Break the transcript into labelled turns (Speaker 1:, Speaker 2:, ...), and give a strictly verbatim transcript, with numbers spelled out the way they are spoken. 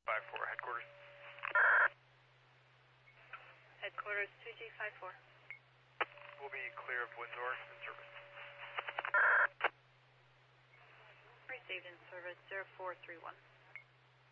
Speaker 1: five four, headquarters.
Speaker 2: Headquarters two G five four.
Speaker 1: We'll be clear of Windsor in service.
Speaker 2: Received in service zero four three one.